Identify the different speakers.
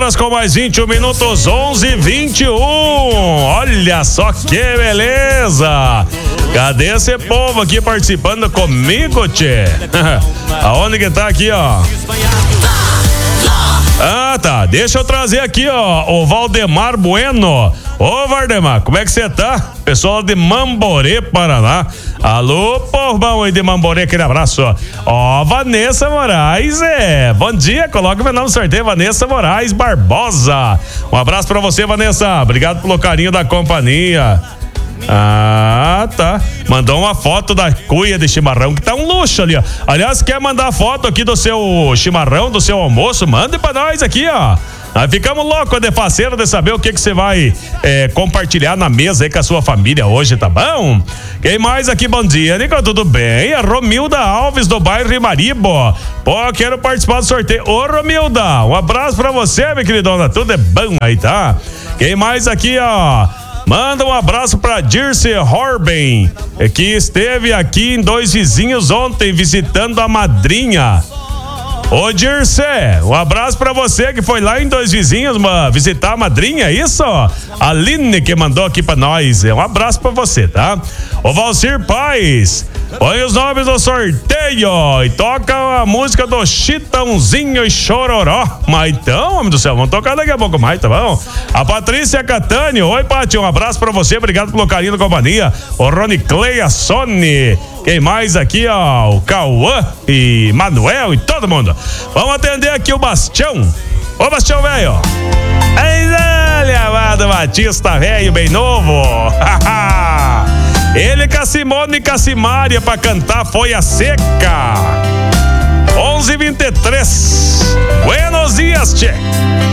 Speaker 1: horas com mais 21 minutos, 11:21. Olha só que beleza. Cadê esse povo aqui participando comigo, tchê? Aonde que tá aqui, ó? Ah, tá. Deixa eu trazer aqui, ó, o Valdemar Bueno. Ô, Valdemar, como é que você tá? Pessoal de Mamborê, Paraná. Alô, povão aí de Mamborê, aquele abraço, ó. Ó, Vanessa Moraes, bom dia, coloca meu nome no sorteio, Vanessa Moraes Barbosa. Um abraço pra você, Vanessa. Obrigado pelo carinho da companhia. Ah, tá. Mandou uma foto da cuia de chimarrão, que tá um luxo ali, ó. Aliás, quer mandar foto aqui do seu chimarrão, do seu almoço? Mande pra nós aqui, ó. Nós ficamos loucos de faceiro de saber o que você vai compartilhar na mesa aí com a sua família hoje, tá bom? Quem mais aqui? Bom dia, Nico, tudo bem? A Romilda Alves, do bairro Imaribo. Pô, quero participar do sorteio. Ô, Romilda, um abraço pra você, minha queridona. Tudo é bom aí, tá? Quem mais aqui, ó? Manda um abraço pra Dirce Horben, que esteve aqui em Dois Vizinhos ontem visitando a madrinha. Ô, Dirce, um abraço pra você que foi lá em Dois Vizinhos visitar a madrinha, isso? A Aline que mandou aqui pra nós. Um abraço pra você, tá? Ô, Valcir Paz, põe os nomes do sorteio e toca a música do Chitãozinho e Chororó. Mas então, homem do céu, vamos tocar daqui a pouco mais, tá bom? A Patrícia Catânio, oi, Pati, um abraço pra você, obrigado pelo carinho da companhia. O Rony Cleia Sony. Quem mais aqui, ó? O Cauã e Manuel e todo mundo. Vamos atender aqui o Bastião. Ô, Bastião, velho. Aí, amado Batista, velho, bem novo. Ele com a Simone e com a Simária pra cantar Foi a Seca. 11:23. Buenos dias, tchê.